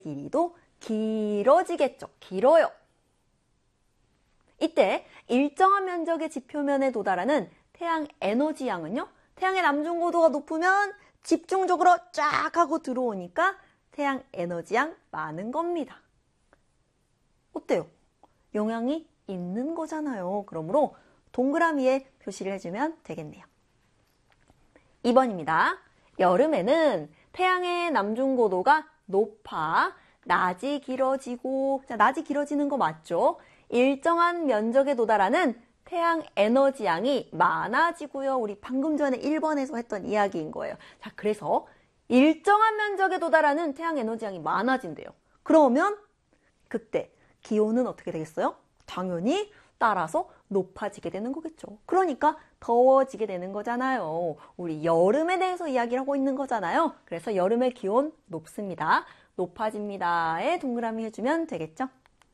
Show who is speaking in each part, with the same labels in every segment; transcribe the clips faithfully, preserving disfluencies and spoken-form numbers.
Speaker 1: 길이도 길어지겠죠. 길어요. 이때 일정한 면적의 지표면에 도달하는 태양 에너지 양은요. 태양의 남중고도가 높으면 집중적으로 쫙 하고 들어오니까 태양 에너지 양 많은 겁니다. 어때요? 영향이 있는 거잖아요. 그러므로 동그라미에 표시를 해주면 되겠네요. 이 번입니다. 여름에는 태양의 남중고도가 높아 낮이 길어지고, 자, 낮이 길어지는 거 맞죠? 일정한 면적에 도달하는 태양 에너지 양이 많아지고요. 우리 방금 전에 일 번에서 했던 이야기인 거예요. 자, 그래서 일정한 면적에 도달하는 태양 에너지 양이 많아진대요. 그러면 그때 기온은 어떻게 되겠어요? 당연히 따라서 높아지게 되는 거겠죠. 그러니까 더워지게 되는 거잖아요. 우리 여름에 대해서 이야기를 하고 있는 거잖아요. 그래서 여름의 기온 높습니다. 높아집니다에 동그라미 해주면 되겠죠.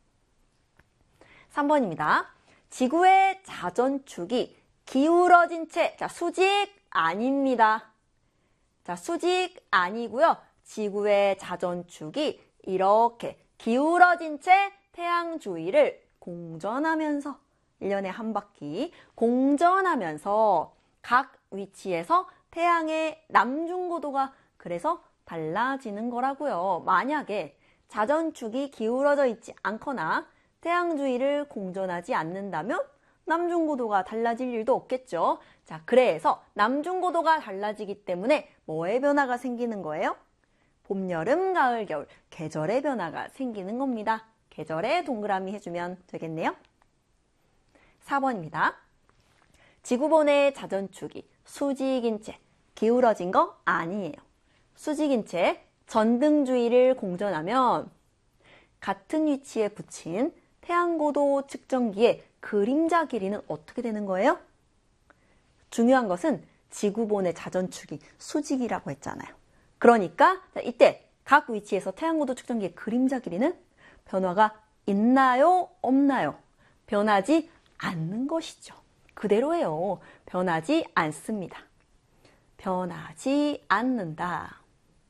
Speaker 1: 삼 번입니다. 지구의 자전축이 기울어진 채, 자, 수직 아닙니다. 자, 수직 아니고요. 지구의 자전축이 이렇게 기울어진 채 태양 주위를 공전하면서 일 년에 한 바퀴 공전하면서 각 위치에서 태양의 남중고도가 그래서 달라지는 거라고요. 만약에 자전축이 기울어져 있지 않거나 태양 주위를 공전하지 않는다면 남중고도가 달라질 일도 없겠죠. 자, 그래서 남중고도가 달라지기 때문에 뭐의 변화가 생기는 거예요? 봄, 여름, 가을, 겨울 계절의 변화가 생기는 겁니다. 계절에 동그라미 해주면 되겠네요. 사 번입니다. 지구본의 자전축이 수직인 채 기울어진 거 아니에요. 수직인 채 전등 주위를 공전하면 같은 위치에 붙인 태양고도 측정기의 그림자 길이는 어떻게 되는 거예요? 중요한 것은 지구본의 자전축이 수직이라고 했잖아요. 그러니까 이때 각 위치에서 태양고도 측정기의 그림자 길이는 변화가 있나요? 없나요? 변하지 않는 것이죠. 그대로예요. 변하지 않습니다. 변하지 않는다.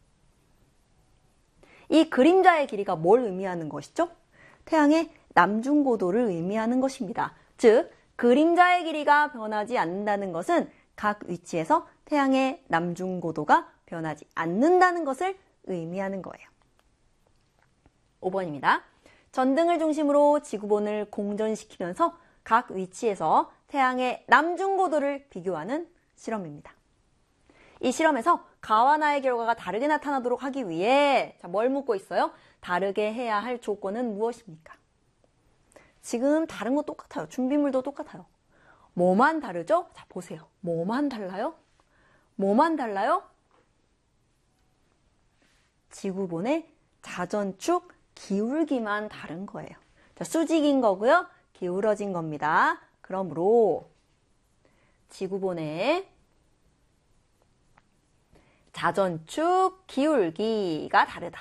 Speaker 1: 이 그림자의 길이가 뭘 의미하는 것이죠? 태양의 남중고도를 의미하는 것입니다. 즉, 그림자의 길이가 변하지 않는다는 것은 각 위치에서 태양의 남중고도가 변하지 않는다는 것을 의미하는 거예요. 오 번입니다. 전등을 중심으로 지구본을 공전시키면서 각 위치에서 태양의 남중고도를 비교하는 실험입니다. 이 실험에서 가와 나의 결과가 다르게 나타나도록 하기 위해 자, 뭘 묻고 있어요? 다르게 해야 할 조건은 무엇입니까? 지금 다른 거 똑같아요. 준비물도 똑같아요. 뭐만 다르죠? 자, 보세요. 뭐만 달라요? 뭐만 달라요? 지구본의 자전축 기울기만 다른 거예요. 자, 수직인 거고요. 기울어진 겁니다. 그러므로 지구본의 자전축 기울기가 다르다.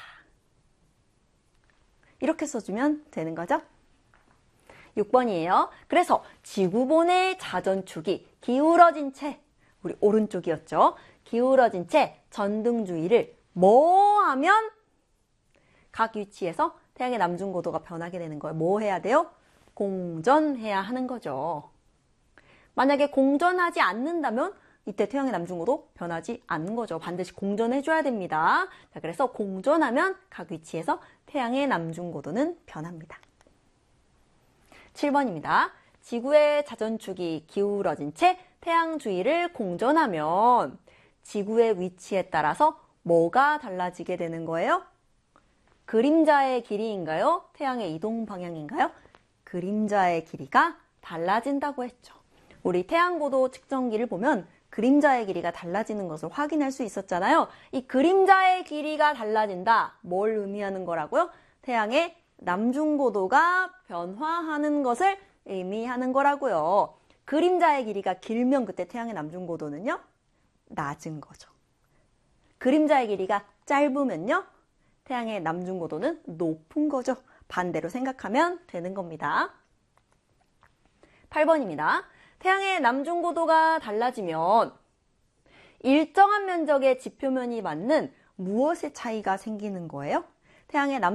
Speaker 1: 이렇게 써주면 되는 거죠. 육 번이에요. 그래서 지구본의 자전축이 기울어진 채, 우리 오른쪽이었죠. 기울어진 채 전등 주위를 뭐 하면 각 위치에서 태양의 남중고도가 변하게 되는 거예요. 뭐 해야 돼요? 공전해야 하는 거죠. 만약에 공전하지 않는다면 이때 태양의 남중고도 변하지 않는 거죠. 반드시 공전해줘야 됩니다. 자, 그래서 공전하면 각 위치에서 태양의 남중고도는 변합니다. 칠 번입니다. 지구의 자전축이 기울어진 채 태양 주위를 공전하면 지구의 위치에 따라서 뭐가 달라지게 되는 거예요? 그림자의 길이인가요? 태양의 이동 방향인가요? 그림자의 길이가 달라진다고 했죠. 우리 태양고도 측정기를 보면 그림자의 길이가 달라지는 것을 확인할 수 있었잖아요. 이 그림자의 길이가 달라진다. 뭘 의미하는 거라고요? 태양의 남중고도가 변화하는 것을 의미하는 거라고요. 그림자의 길이가 길면 그때 태양의 남중고도는요? 낮은 거죠. 그림자의 길이가 짧으면요? 태양의 남중고도는 높은 거죠. 반대로 생각하면 되는 겁니다. 팔 번입니다. 태양의 남중고도가 달라지면 일정한 면적의 지표면이 맞는 무엇의 차이가 생기는 거예요? 태양의 남